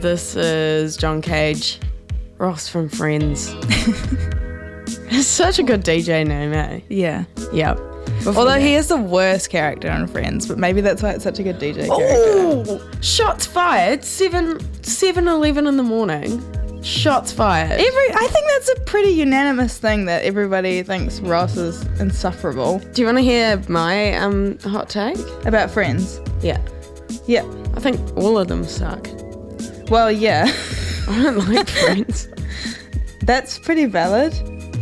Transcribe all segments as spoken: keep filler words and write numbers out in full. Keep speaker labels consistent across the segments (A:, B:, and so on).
A: This is John Cage, Ross from Friends. It's such a good D J name, eh?
B: Yeah.
A: Yep. Before
B: Although
A: that.
B: he is the worst character on Friends, but maybe that's why it's such a good D J character.
A: Oh, shots fired. Seven, seven eleven in the morning. Shots fired.
B: Every, I think that's a pretty unanimous thing that everybody thinks Ross is insufferable.
A: Do you want to hear my um hot take?
B: About Friends?
A: Yeah.
B: Yeah.
A: I think all of them suck.
B: Well, yeah.
A: I don't like Friends.
B: That's pretty valid.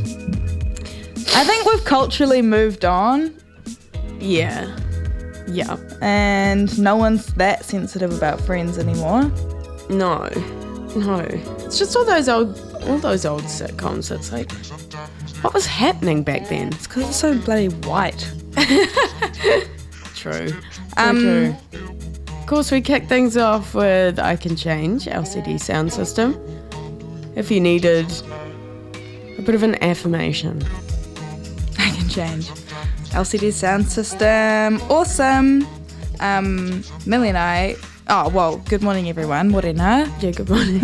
B: I think we've culturally moved on.
A: Yeah. Yeah.
B: And no one's that sensitive about Friends anymore.
A: No. No. It's just all those old all those old sitcoms. It's like, what was happening back then?
B: It's because it's so bloody white.
A: True.
B: Um,
A: True. Of course, we kick things off with I Can Change, L C D sound system. If you needed a bit of an affirmation.
B: I can change. L C D sound system, awesome. Um, Millie and I, oh, well, good morning everyone, morena.
A: Yeah, good morning.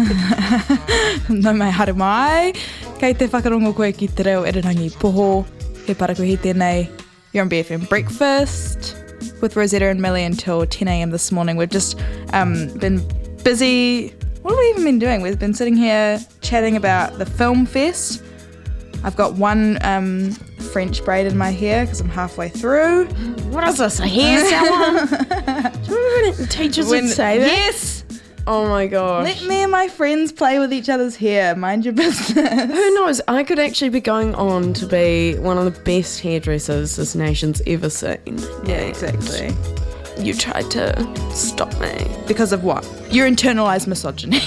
B: No mai haere mai. Kei te whakarongo koe ki te reo Erangi Poho. He para koe hi tēnei. You're on B F M Breakfast with Rosetta and Millie until ten a.m. this morning. We've just um, been busy. What have we even been doing? We've been sitting here chatting about the film fest. I've got one um, French braid in my hair because I'm halfway through.
A: What is this, a hair salon? Do you remember when teachers
B: When-
A: would say that?
B: Yes!
A: Oh my gosh.
B: Let me and my friends play with each other's hair. Mind your business.
A: Who knows? I could actually be going on to be one of the best hairdressers this nation's ever seen.
B: Yeah, exactly.
A: You tried to stop me.
B: Because of what? Your internalized misogyny.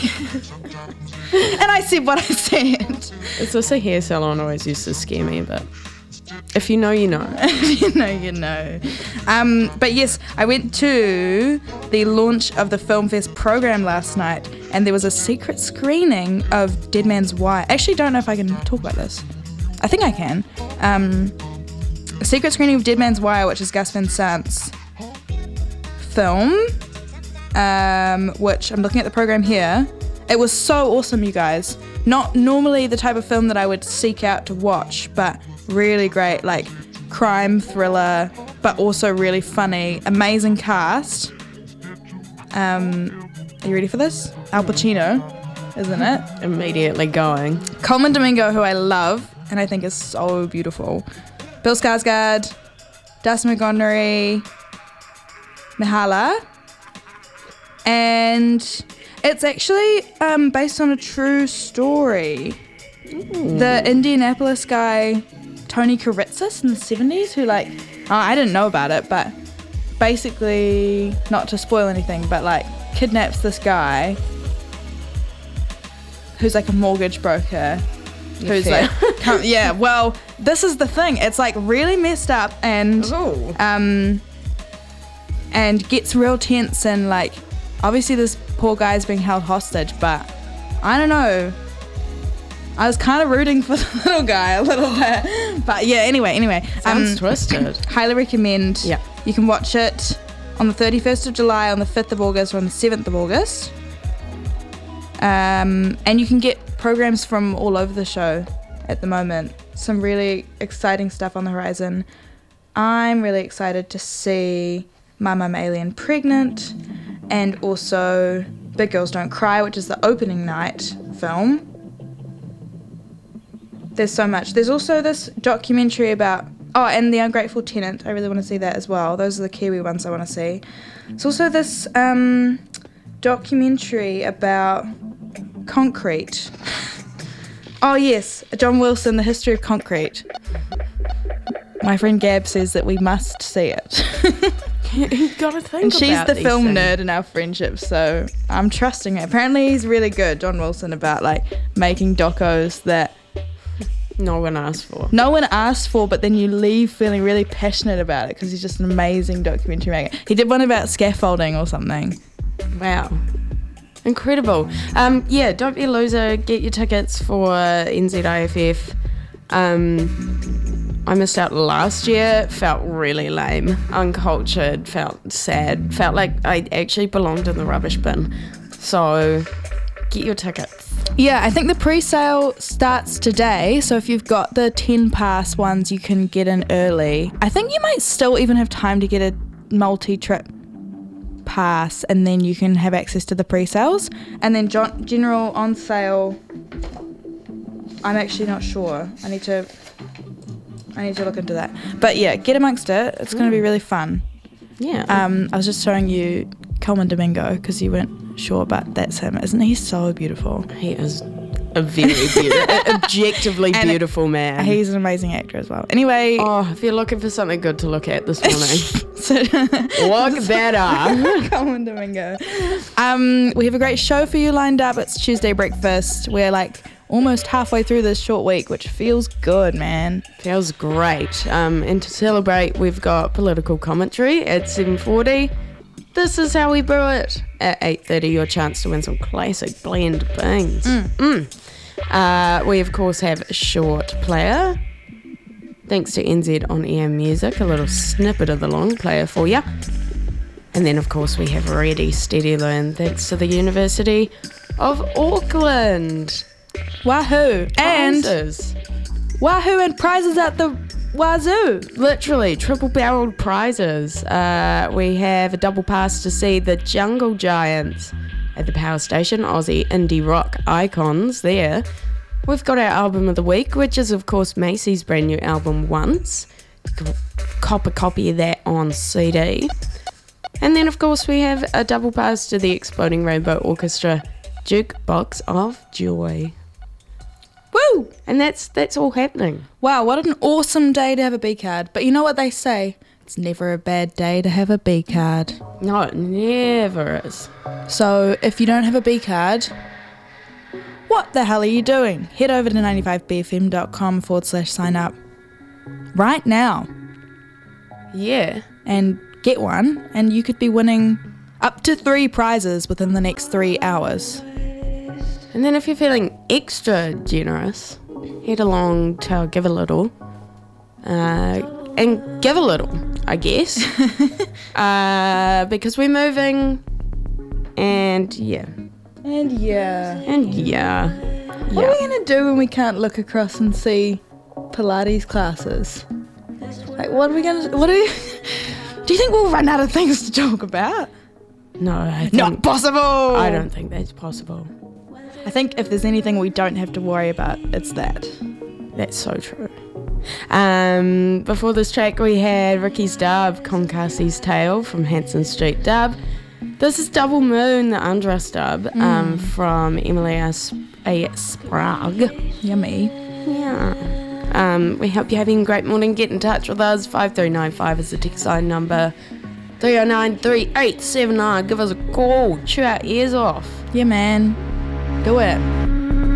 B: And I said what I said.
A: It's just a hair salon always used to scare me, but if you know, you know.
B: You know, you know. Um, but yes, I went to the launch of the Film Fest program last night, and there was a secret screening of Dead Man's Wire. Actually, don't know if I can talk about this. I think I can. Um, a secret screening of Dead Man's Wire, which is Gus Van Sant's film, um, which I'm looking at the program here. It was so awesome, you guys. Not normally the type of film that I would seek out to watch, but really great, like crime thriller, but also really funny. Amazing cast. Um, are you ready for this? Al Pacino, isn't it?
A: Immediately going.
B: Coleman Domingo, who I love and I think is so beautiful. Bill Skarsgård, Darcy Montgomery, Mihala, and it's actually um, based on a true story. Ooh. The Indianapolis guy Tony Karitsis in the seventies, who like, oh, I didn't know about it, but basically, not to spoil anything, but like kidnaps this guy who's like a mortgage broker, who's
A: Fair.
B: like, come, yeah, well, this is the thing. It's like really messed up and
A: Ooh.
B: um and gets real tense, and like obviously this poor guy's being held hostage, but I don't know. I was kind of rooting for the little guy a little bit. But yeah, anyway, anyway.
A: Sounds
B: um,
A: twisted.
B: Highly recommend.
A: Yeah.
B: You can watch it on the thirty-first of July, on the fifth of August, or on the seventh of August. Um, and you can get programs from all over the show at the moment. Some really exciting stuff on the horizon. I'm really excited to see My Mum Alien Pregnant, and also Big Girls Don't Cry, which is the opening night film. There's so much. There's also this documentary about, oh, and The Ungrateful Tenant. I really want to see that as well. Those are the Kiwi ones I want to see. There's also this um, documentary about concrete. Oh, yes, John Wilson, The History of Concrete. My friend Gab says that we must see it.
A: You gotta think
B: And she's
A: about
B: the
A: these
B: film
A: things.
B: nerd in our friendship, so I'm trusting her. Apparently he's really good, John Wilson, about like making docos that
A: No one asked for.
B: no one asked for, but then you leave feeling really passionate about it because he's just an amazing documentary maker. He did one about scaffolding or something.
A: Wow. Incredible. Um, yeah, don't be a loser. Get your tickets for N Z I F F. Um, I missed out last year. Felt really lame, uncultured, felt sad, felt like I actually belonged in the rubbish bin. So get your tickets.
B: Yeah, I think the pre-sale starts today, so if you've got the ten pass ones, you can get in early. I think you might still even have time to get a multi-trip pass, and then you can have access to the pre-sales. And then John, general on sale, I'm actually not sure. I need to I need to look into that. But yeah, get amongst it. It's going to be really fun.
A: Yeah.
B: Um, I was just showing you Coleman Domingo because you weren't sure, but that's him. Isn't he so beautiful?
A: He is a very beautiful, objectively
B: And
A: beautiful man.
B: He's an amazing actor as well. Anyway.
A: Oh, if you're looking for something good to look at this morning,
B: so,
A: look that up.
B: Coleman Domingo. Um, we have a great show for you lined up. It's Tuesday breakfast. We're like almost halfway through this short week, which feels good, man.
A: Feels great. Um, and to celebrate, we've got political commentary at seven forty. This is how we brew it. At eight thirty, your chance to win some classic blend beans.
B: Mm.
A: Mm. Uh, we, of course, have a short player. Thanks to N Z On Air Music, a little snippet of the long player for you. And then, of course, we have Ready, Steady, Learn, thanks to the University of Auckland.
B: Wahoo. And
A: Prizes.
B: wahoo and prizes at the wazoo.
A: Literally, triple-barreled prizes. Uh, we have a double pass to see the Jungle Giants at the Power Station, Aussie indie rock icons there. We've got our album of the week, which is, of course, Macy's brand new album, Once. You can cop a copy of that on C D. And then, of course, we have a double pass to the Exploding Rainbow Orchestra Jukebox of Joy.
B: Woo!
A: And that's that's all happening.
B: Wow, what an awesome day to have a B card. But you know what they say? It's never a bad day to have a B card.
A: No, it never is.
B: So if you don't have a B card, what the hell are you doing? Head over to ninety-five b f m dot com forward slash sign up right now
A: Yeah.
B: and get one, and you could be winning up to three prizes within the next three hours.
A: And then if you're feeling extra generous, head along to our Give a Little. Uh, and give a little, I guess. uh, because we're moving. And yeah.
B: And yeah.
A: And yeah.
B: What
A: yeah.
B: are we going to do when we can't look across and see Pilates classes? Like, what are we going to... What are we... Do you think we'll run out of things to talk about?
A: No, I think...
B: Not possible!
A: I don't think that's possible.
B: I think if there's anything we don't have to worry about, it's that.
A: That's so true. Um, before this track, we had Ricky's Dub, Concassi's Tale from Hanson Street Dub. This is Double Moon, the Undress dub, mm. um, from Emily A. Sprague.
B: Yummy.
A: Yeah. Um, we hope you're having a great morning. Get in touch with us. five three nine five is the text line number. three oh nine, three eight seven nine. Give us a call. Chew our ears off.
B: Yeah, man. Do it.